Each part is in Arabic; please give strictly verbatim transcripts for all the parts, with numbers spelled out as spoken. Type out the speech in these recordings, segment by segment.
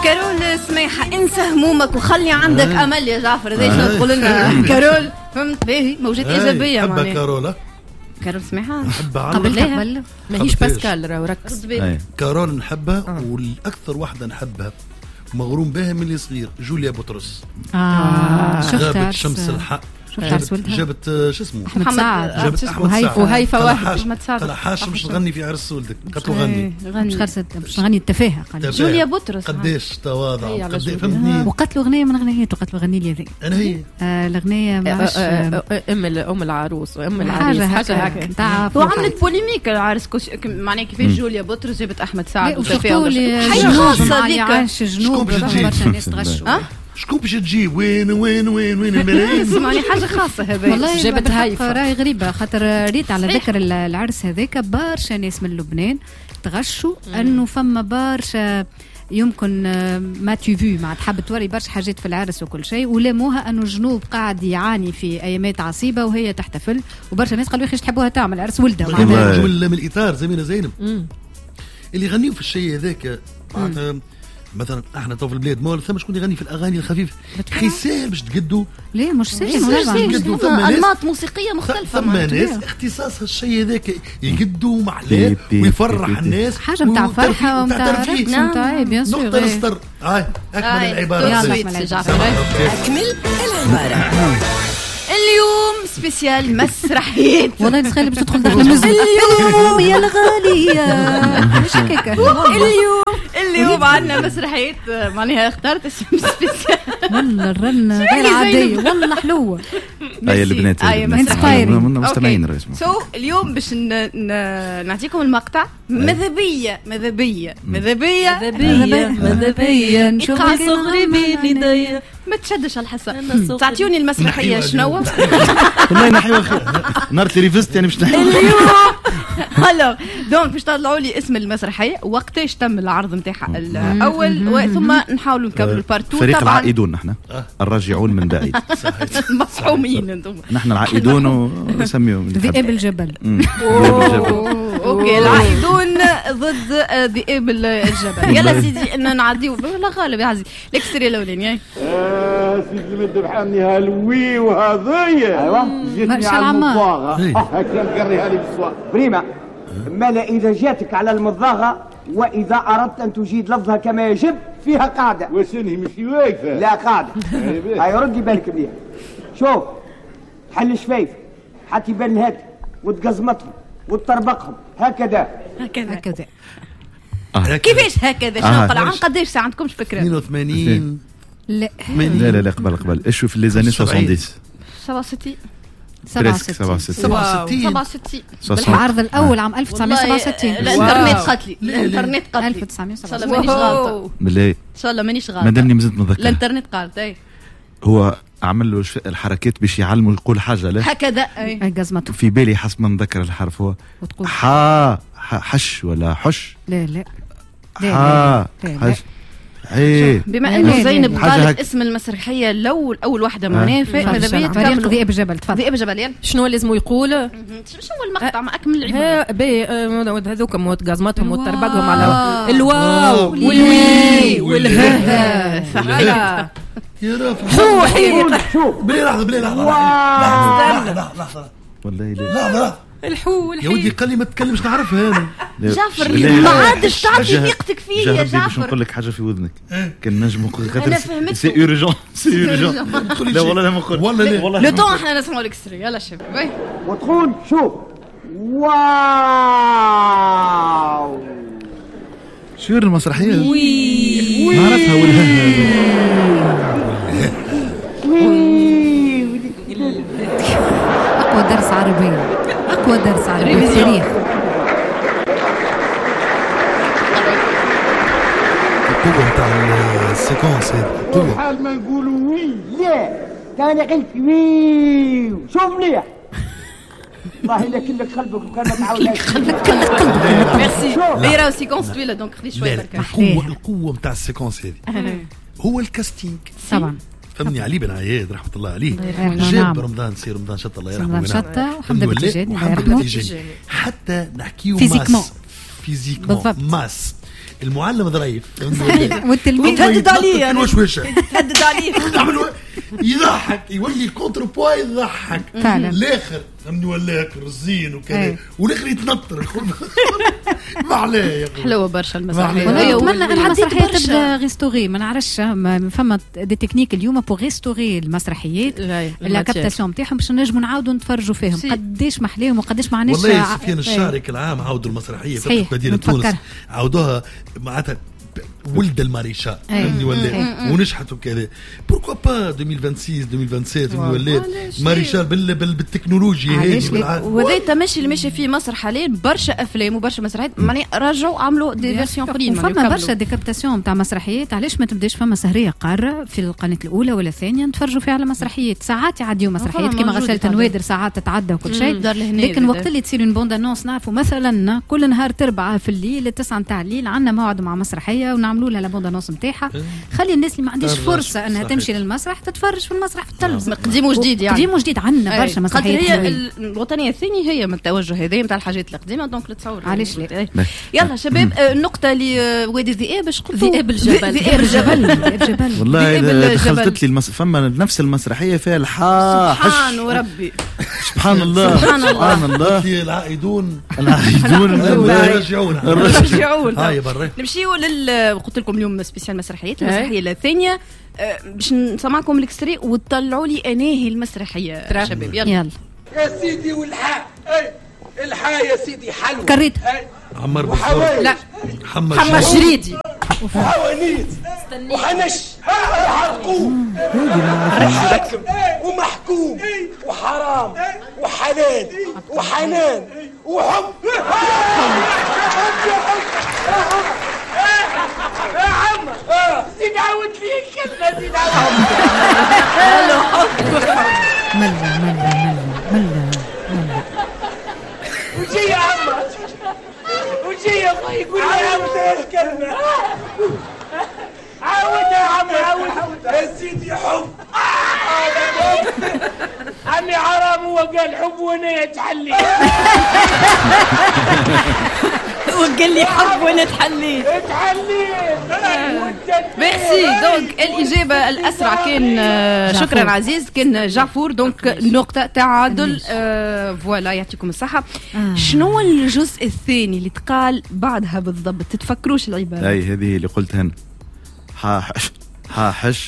كارول سميحة انسى همومك وخلي عندك آه. امل يا جعفر. هذا شنو تقول لنا كارول؟ فهمت باهي موجات ايجابيه معناها. حبه كارول كارول سميحة نحبها قبل قبل ماهيش باسكال راهو ركز. كارول نحبها آه. والاكثر واحده نحبها مغروم بها من اللي صغير جوليا بطرس. اه غابت شمس الحق جابت, جابت شو اسمه احمد سعد. جابت احمد سعد وهيفا واحد احمد سعد. قال حاش مش تغني في عرس ولدك قالت له غني مش خرست مش نغني التفاهه. قال جوليا بطرس قداش تواضع قداش فهمتني. وقت له اغنيه من اغنياته قالت له غني لي هذه انا هي الاغنيه ماش ام ام العروس وام العريس حاجه هكا نتاع وعملت بوليميك العرس معناها كيفاش جوليا بطرس جابت احمد سعد وتفاهه حاجه خاصه هذيك. عايش جنوب برشا ناس تغشوا. شكون باش تجيب وين وين وين وين الملايين. اسمعني حاجه خاصه هذا والله جابت هايفه راهي غريبه خاطر ريت على ذكر العرس هذاك برشا ناس من لبنان تغشوا انه فما برشا يمكن ما تيفي مع تحب توري برشا حاجات في العرس وكل شيء ولاموها انه جنوب قاعد يعاني في ايامات عصيبه وهي تحتفل وبرشا ناس قالوا يا اخي تحبوها تعمل عرس ولدها معناها من الاطار زميله زينب اللي يغنيوا في الشيء هذاك معناتها مثلا احنا تو في البلاد مول ثم شكون يغني في الاغاني الخفيفه خي ساهل باش تقدوا. ليه مش ساهل انماط موسيقيه مختلفه. ثم ناس اختصاصها الشيء هذاك يقدوا محلات ويفرح الناس حاجه نتاع فرحه ونتاع ترفيه نتاع بيان سور نقطه نستر. هاي اكمل العباره. اكمل العباره. اليوم سبيسيال مسرحيات. والله نتخيل باش تدخل داخل المزيد اليوم يا الغالية مش هكاك. اليوم اليوم عندنا مسرحيات معناها اخترت اسم سبيسيال. والله الرنة غير عادية والله حلوة. أي البنات مستمعين رسمي. سو اليوم باش نعطيكم المقطع. ماذا ماذا بيا ماذا بيا ماذا بيا نشوف صغري بين يديا ما تشدش الحصة. تعطيوني المسرحية شنو؟ والله نحيوها نار تلفزت يعني مش نحيوها اليوم. هلا دونك باش تطلعوا لي اسم المسرحية وقتاش تم العرض نتاعها الأول وثم نحاولوا نكملوا البارتو. فريق العائدون نحن الراجعون من بعيد مصحومين انتم. نحن العائدون ونسميهم ذئاب الجبل. اوكي العائدون ضد ذئاب الجبل. يلا سيدي ان نعديو لا غالب يا عزيزي الاكستري الاولاني. اه سيدي مدبحني هالوي وهذيا ايوا جيتني على المضاغه هكا نقريها لي بالصواب بريمه. ما اذا جاتك على المضاغه واذا اردت ان تجيد لفظها كما يجب فيها قاعده. وسني مش واقفه لا قاعده. هاي ردي بالك بيها. شوف حل شفايف حتى يبان الهاتف وتقزمتهم وتطربقهم هكذا هكذا هكذا. آه. كيفاش هكذا شنو آه. طلع عن قداش ساعه عندكمش فكره؟ اثنين وثمانين لا لا لا لا قبل قبل ايش في لي زاني سبعين سبعة وستين سبعة وستين سبعة وستين بالعرض الاول عام ألف وتسعمائة وسبعة وستين. الانترنت قتلي الانترنت قتلي ألف وتسعمائة وسبعة وستين. ان شاء الله مانيش غلطه بالله ان شاء الله مانيش غلطه مادامني مازلت متذكر الانترنت قالت اي هو عمل له الحركات باش يعلمه يقول حاجه لا هكذا اي قزمته في بالي حسب ما نذكر الحرف هو حا حش ولا حش لا لا ها حش ايه بما انه زينب قالت اسم المسرحيه الاول اول واحده معناها ماذا بيا فريق ذئاب الجبل. تفضل ذئاب الجبل يلا شنو لازم يقول؟ شنو المقطع ما اكمل العباره. باهي هذوك قزمتهم وتربقهم على الواو والوي والها صحيح يا رافع هو حقيقة بلي لحظة بلي لحظة لحظة لحظة لحظة والله لحظة الحو يا ودي قال لي ما تتكلمش نعرفها انا. جعفر ما عادش تعطي ثقتك فيا يا جعفر. باش نقول لك حاجة في وذنك كان نجم نقول انا فهمت سي اورجون سي اورجون لا والله لا ما نقول والله لو طون احنا نسمعوا الاكستري يلا شباب وتقول شوف واو شو المسرحية وي نعرفها والها أقوى درس عربي أقوى درس عربي في التاريخ. القوة نتاع السيكونس هذه حال ما نقولوا وي لا تاني قلت وي شوف مليح والله إلا كلك قلبك وكان ما تعاودهاش قلبك ميرسي هي راهو سيكونس طويلة دونك خلي شوية بركة. القوة القوة نتاع السيكونس هذه هو الكاستينج طبعا فهمني علي بن عياد رحمة الله عليه جاب رمضان سي رمضان شطة الله يرحمه رمضان شطة وحمد التجاني الله يرحمه حتى نحكيو فيزيكمون فيزيكمون ماس المعلم ظريف والتلميذ يتهدد عليه الوشوشه يتهدد عليه يضحك يولي كونتر بوا يضحك فعلا الاخر فهمني ولا الزين وكذا والاخر يتنطر ما عليه يا اخي حلوه برشا المسرحيه. والله اتمنى ان المسرحيه تبدا ريستوري. ما نعرفش فما دي تكنيك اليوم بو ريستوري المسرحيات لا كابتاسيون نتاعهم باش نجموا نعاودوا نتفرجوا فيهم قداش محليهم وقداش ما عندناش. والله سفيان الشهري كل عام عاودوا المسرحيه في مدينه تونس عاودوها معناتها ولد الماريشال فهمني ولا ونجحت وكذا. بوركوا با ألفين وستة وعشرين ألفين وسبعة ولا ماريشال بالتكنولوجيا هذه وهذا تمشي اللي ماشي فيه مصر حاليا برشا افلام وبرشا مسرحيات معناها رجعوا عملوا دي فيرسيون اخرين. فما برشا دي كابتاسيون تاع مسرحيات. علاش ما تبداش فما سهريه قاره في القناه الاولى ولا الثانيه نتفرجوا فيها على مسرحيات ساعات يعديوا مسرحيات كما غسالة نوادر ساعات تتعدى وكل شيء. لكن وقت اللي تصير بوند انونس نعرفوا مثلا كل نهار تربعه في الليل التسعة نتاع الليل عندنا موعد مع مسرحيه ونعملوا لها لابوند انونس نتاعها. خلي الناس اللي ما عندهاش فرصه انها تمشي للمسرح تتفرج في المسرح في التلفزيون قديم وجديد يعني قديم وجديد عندنا برشا مسرحيات. هي الوطنيه الثانيه هي من التوجه هذا نتاع الحاجات القديمه دونك تصور علاش لا. يلا شباب النقطه اللي وادي الذئاب باش قلتوا ذئاب الجبل ذئاب الجبل الجبل والله اذا دخلت لي المس... فما نفس المسرحيه فيها الحا سبحان وربي سبحان الله سبحان الله في العائدون العائدون يرجعون يرجعون هاي برا. نمشيو لل قلت لكم اليوم سبيسيال مسرحيات المسرحيه الثانيه باش نسمعكم الاكستري وتطلعوا لي اناهي المسرحيه شباب. يلا يلا يا سيدي والحاء الحاء يا سيدي حلوه كريت عمر بالفور لا محمد محمد شريدي وحوانيت وحنش وحرقوم وحاكم ومحكوم وحرام وحلال وحنان وحب يا عم زيد عاود لي كلمه زيد عاود ملا ملا ملا ملا وجي يا عم وجي يا الله يقول لي عاود الكلمه عاود يا عم عاود يا سيدي حب عمي حرام هو قال حب وانا يتحلي وقال لي حب وانا تحلي تحلي ميرسي. دونك الاجابه الاسرع كان شكرا عزيز كان جعفور. دونك نقطه تعادل فوالا يعطيكم الصحه. شنو الجزء الثاني اللي تقال بعدها بالضبط تتفكروش العباره؟ اي هذه اللي قلتها انا ها حش ها حش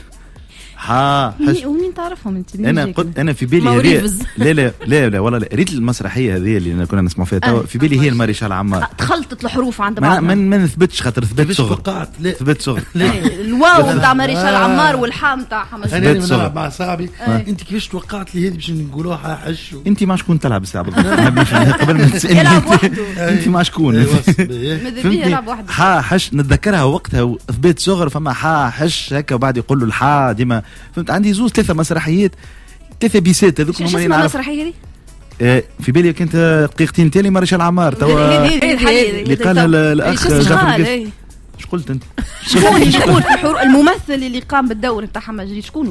ها حش ومين تعرفهم انت؟ انا قلت انا في بالي هذه لا لا لا لا والله ريت المسرحيه هذه اللي كنا نسمع فيها توا في بالي هي الماريشال عمار. تخلطت الحروف عند بعضها ما ما نثبتش خاطر ثبت شغل فقعت لا ثبت شغل الواو نتاع ماريشال عمار والحاء نتاع حمد. انا نلعب مع صاحبي انت كيفاش توقعت لي هذه باش نقولوها حش انت مع شكون تلعب الساعه قبل ما تسالني انت مع شكون ماذا بيه يلعب وحده ها حش نتذكرها وقتها ثبت شغل فما ها حش هكا وبعد يقول له الحا ديما فهمت. عندي زوز ثلاثه مسرحيات ثلاثه بيسات هذوك هما اللي نعرف. المسرحيه هذه في بالي كنت دقيقتين تالي مارشال عمار توا اللي قالها الاخ جعفر. ايش قلت انت؟ شكون شكون الممثل اللي قام بالدور نتاع حمد جريد شكونه؟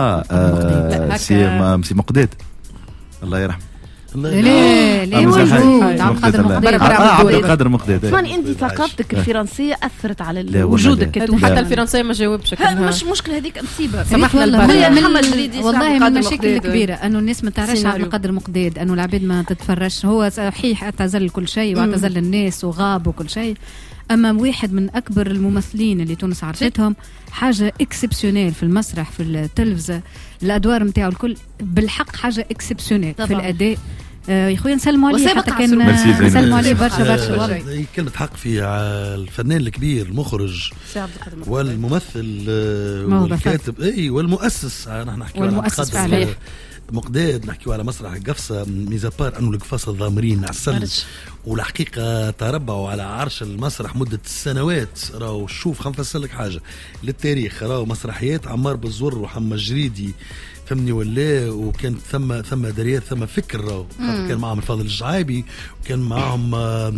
اه سي سي مقداد الله يرحمه. لا لا موجود عبد القادر مقداد. عبد القادر مقداد. اسمعني انت ثقافتك الفرنسيه اثرت على وجودك حتى الفرنسيه ما جاوبش. مش مشكله هذيك مصيبه. سامحنا محمد جريدي والله من المشاكل الكبيره انه الناس ما تعرفش عبد القادر مقداد انه العباد ما تتفرجش. هو صحيح اعتزل كل شيء واعتزل الناس وغاب وكل شيء اما واحد من اكبر الممثلين اللي تونس عرفتهم حاجه اكسبسيونيل في المسرح في التلفزه. الادوار نتاعو الكل بالحق حاجه اكسبسيونيل في الاداء. يا خويا نسلموا عليه حتى كان نسلموا عليه برشا برشا والله. كلمة حق في الفنان الكبير المخرج والممثل والكاتب اي والمؤسس. نحن نحكي والمؤسس فعلا مقداد نحكيو على مسرح القفصة ميزابار انه القفاص الضامرين على السل والحقيقة تربعوا على عرش المسرح مدة سنوات. راهو شوف خلينا نفسر لك حاجة للتاريخ. راهو مسرحيات عمار بالزور وحمد جريدي فهمني ولا وكان ثم ثم دريات ثم فكر راهو كان معهم الفاضل الجعايبي وكان معهم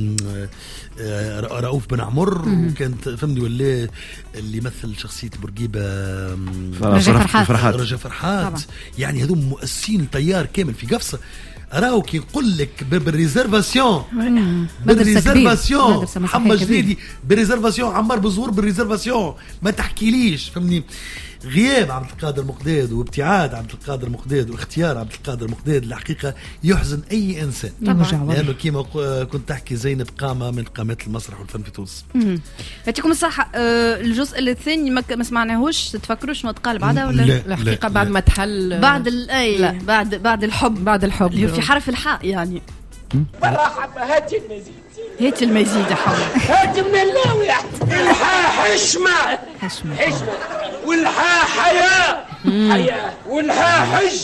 رؤوف بن عمر وكان فهمني ولا اللي يمثل شخصية بورقيبة رجاء فرحات رجاء فرحات يعني هذوم مؤسسين طيار كامل في قفصة. راهو كي نقول لك بالريزرفاسيون بالريزرفاسيون محمد جديدي بالريزرفاسيون عمار بزور بالريزرفاسيون ما تحكيليش فهمني. غياب عبد القادر مقداد وابتعاد عبد القادر مقداد واختيار عبد القادر مقداد الحقيقه يحزن اي انسان طبعا، لانه كيما كنت تحكي زينب قامه من قامات المسرح والفن في تونس. يعطيكم الصحه. أه الجزء الثاني ما, ما سمعناهوش، تفكروا شنو تقال بعدها ولا لا الحقيقه لا بعد لا. ما تحل بعد اي بعد بعد الحب بعد الحب اللي في حرف الحاء يعني. مرحبا هاتي المزيد، هات المزيد يا حبيبي، هات من اللاوية. الحاء حشمة حشمة حشمة والحاء حياة حياة والحاء حج.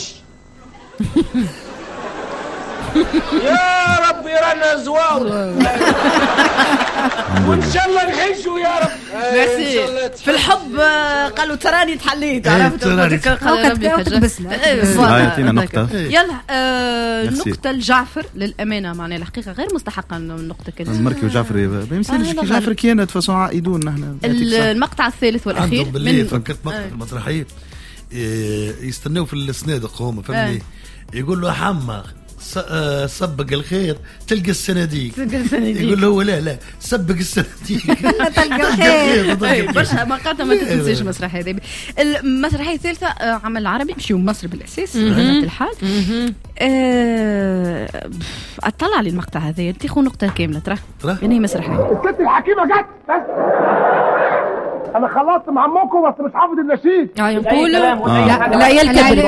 يا ربي رانا زواور وان شاء الله نحجوا يا رب. ميرسي. في الحب قالوا تراني تحليت، إيه، عرفت تراني. قال ربي حاجه. آه، يعطينا نقطة. يلا آه ميرسي. نقطة لجعفر للأمانة، معناها الحقيقة غير مستحقة النقطة كده. المركي وجعفر ما يمثلش آه، كي لا جعفر غالب. كانت فاسون عائدون نحن. المقطع الثالث والأخير عندهم بالليل من فكرت مقطع آه. المسرحيه إيه، يستناو في الصنادق هما آه. فهمني. يقول له حما ص- آه، سبق الخير تلقى الصناديق. يقول له لا لا سبق الصناديق تلقى الخير. أي، برشا مقاطع ما تتنسيش المسرحية هذه. المسرحية الثالثة آه، عمل عربي مشيو مصر بالأساس بطبيعة الحال. آه، بف، اطلع لي المقطع هذا تاخذ نقطة كاملة ترى. ترى؟ يعني هي مسرحية. الست الحكيمه جت بس انا خلصت مع امكم بس مش حافظ النشيد. اه نقولوا آه. العيال كبرت.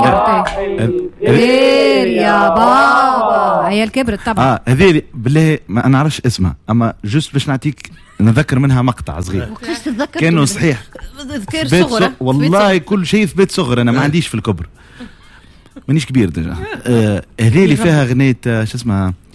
خير يا بابا، عيال كبرت طبعا. اه هذه بالله ما نعرفش اسمها، اما جست باش نعطيك نذكر منها مقطع صغير. وقتاش تتذكر؟ كانوا صحيح ذكر في بيت صغرى صغ- والله كل شيء في بيت صغر، انا ما عنديش في الكبر، مانيش كبير ديجا. آه، هذه اللي فيها غنية آه، شو اسمها